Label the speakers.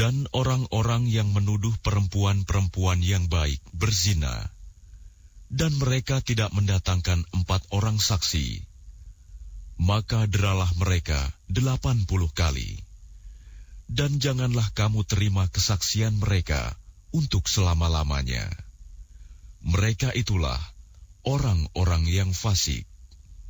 Speaker 1: Dan orang-orang yang menuduh perempuan-perempuan yang baik berzina, dan mereka tidak mendatangkan 4 orang saksi, maka deralah mereka 80 kali. Dan janganlah kamu terima kesaksian mereka untuk selama-lamanya. Mereka itulah orang-orang yang fasik.